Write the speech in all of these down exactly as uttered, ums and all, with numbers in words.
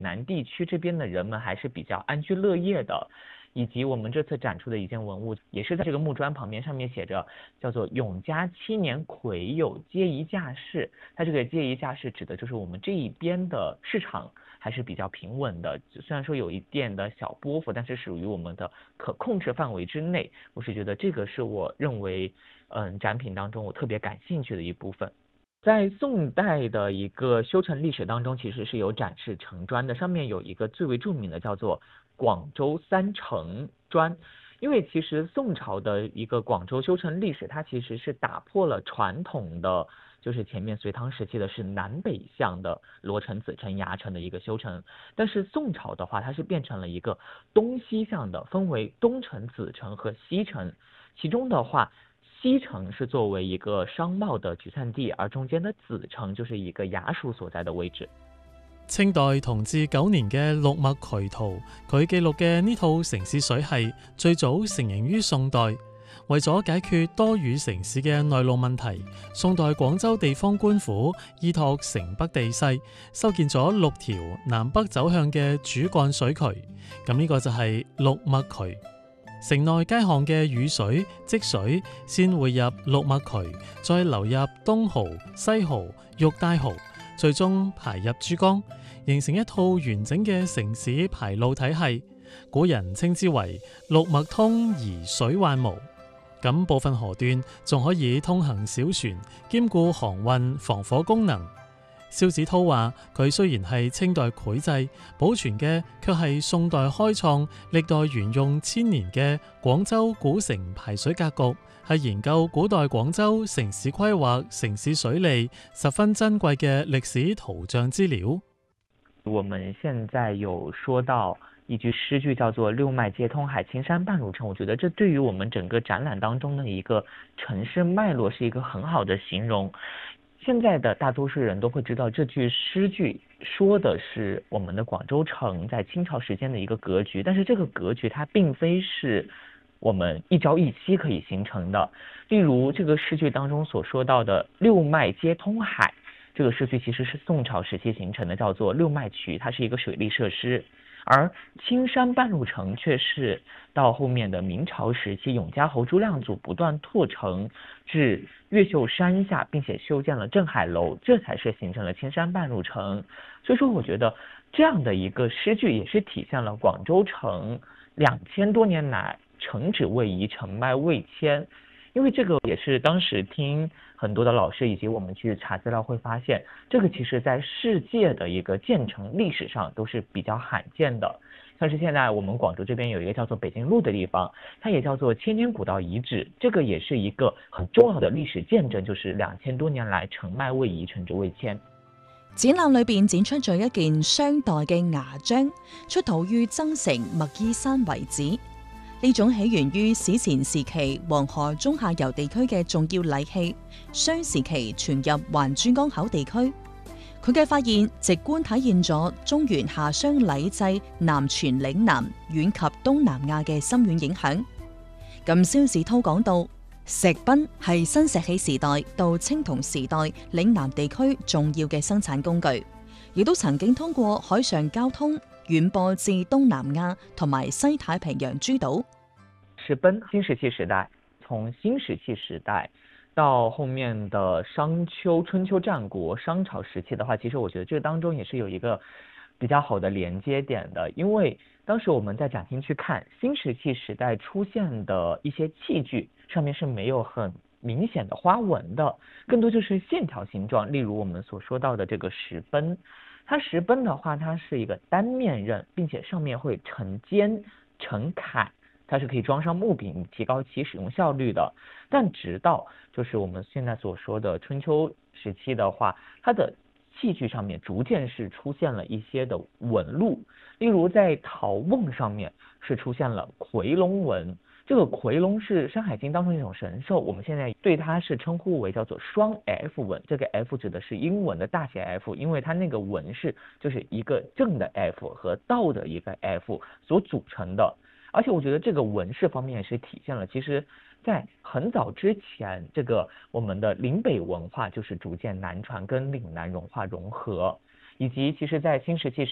南地区这边的人们还是比较安居乐业的。以及我们这次展出的一件文物，也是在这个木砖旁边，上面写着叫做永嘉七年癸酉皆宜驾市。它这个皆宜驾市指的就是我们这一边的市场还是比较平稳的，虽然说有一点的小波幅，但是属于我们的可控制范围之内。我是觉得这个是我认为嗯展品当中我特别感兴趣的一部分。在宋代的一个修城历史当中，其实是有展示城砖的，上面有一个最为著名的叫做广州三城砖。因为其实宋朝的一个广州修城历史，它其实是打破了传统的，就是前面隋唐时期的是南北向的罗城、子城、牙城的一个修城，但是宋朝的话，它是变成了一个东西向的，分为东城、子城和西城，其中的话。西城是作為一個商貿的集散地，而中間的子城就是一個衙署所在的位置。 清代同治九年嘅六脈渠圖，佢記錄嘅呢套城市水系最早成形於宋代。為咗解決多語城市嘅內陸問題，宋代廣州地方官府依託城北地勢，修建咗六條南北走向嘅主幹水渠。咁呢個就係六脈渠。城內街巷嘅雨水、積水先匯入六脈渠，再流入東濠、西濠、玉帶濠，最終排入珠江，形成一套完整嘅城市排路體系。古人稱之為六脈通而水患無。咁部分河段仲可以通行小船，兼顧航運、防火功能。蕭子韜話：佢雖然係清代繪製，保存嘅卻係宋代開創、歷代沿用千年嘅廣州古城排水格局，係研究古代廣州城市規劃、城市水利十分珍貴嘅歷史圖像資料。 我們現在有說到一句詩句叫做六脈皆通海，青山半路城，我覺得這對於我們整個展覽當中的一個城市脈絡是一個很好的形容。現在的大多數人都會知道這句詩句說的是我們的廣州城在清朝時間的一個格局，但是這個格局它並非是我們一朝一夕可以形成的。例如這個詩句當中所說到的六脈皆通海，這個詩句其實是宋朝時期形成的，叫做六脈渠，它是一個水利設施。而青山半路城卻是到後面的明朝時期，永嘉侯朱亮祖不斷拓城至越秀山下，並且修建了鎮海樓，這才是形成了青山半路城。所以說我覺得這樣的一個詩句也是體現了廣州城兩千多年來城址位移，城脈未遷。因為這個也是當時聽很多的老師以及我們去查資料會發現，這個其實在世界的一個建城歷史上都是比較罕見的。像是現在我們廣州這邊有一個叫做北京路的地方，它也叫做千年古道遺址，這個也是一個很重要的歷史見證，就是兩千多年來城脈未移，城址未遷。 展覽裏邊展出咗一件商代嘅牙璋，出土於增城麥依山遺址。呢種起源於史前時期黃河中下游地區嘅重要禮器，商時期傳入環珠江口地區。佢嘅發現直觀體現咗中原夏商禮制南傳嶺南遠及東南亞嘅深遠影響。咁蕭子韜講到，石濱係新石器時代到青銅時代嶺南地區重要嘅生產工具，亦都曾經通過海上交通遠播至東南亞同埋西太平洋諸島。 石濱新石器時代，從新石器時代到後面的商丘、春秋戰國、商朝時期的話，其實我覺得這個當中也是有一個比較好的連接點的。因為當時我們在展廳去看新石器時代出現的一些器具，上面是沒有很明顯的花紋的，更多就是線條形狀。例如我們所說到的這個石濱，它石濱的話，它是一個單面刃，並且上面會成尖成坎，它是可以裝上木柄，提高其使用效率的。但直到就是我們現在所說的春秋時期的話，它的器具上面逐漸是出現了一些的紋路，例如在陶瓮上面是出現了夔龍紋。這個夔龍是《山海經》當中一種神獸，我們現在對它是稱呼為叫做雙 F 紋，這個 F 指的是英文的大寫 F， 因為它那個紋是就是一個正的 F 和倒的一個 F 所組成的。而且我覺得這個紋飾方面也是體現了，其實在很早之前，這個我們的嶺北文化就是逐漸南傳，跟嶺南文化融合，以及其實在新石器時代不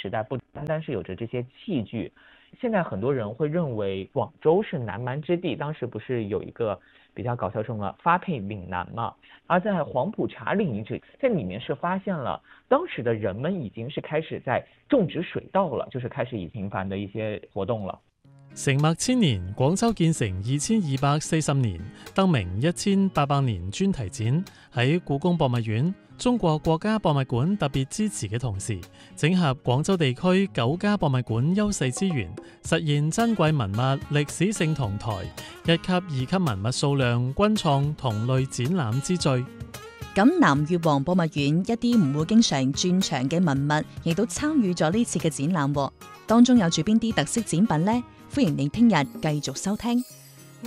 单单是有着这些器具。现在很多人会认为广州是南蛮之地，当时不是有一个比较搞笑说嘛，发配岭南嘛，而在黄埔茶岭遗址，在里面是发现了当时的人们已经是开始在種植水稻了，就是開始已頻繁的一些活動了。 成脈千年，廣州建成二千二百四十年，得名一千八百年專題展喺故宮博物院、中國國家博物館特別支持嘅同時，整合廣州地區九家博物館優勢資源，實現珍貴文物歷史性同台，一級、二級文物數量均創同類展覽之最。 咁南越王博物院一啲唔會經常轉場嘅文物，亦都參與咗呢次嘅展覽，當中有住邊啲特色展品呢？歡迎你聽日繼續收聽。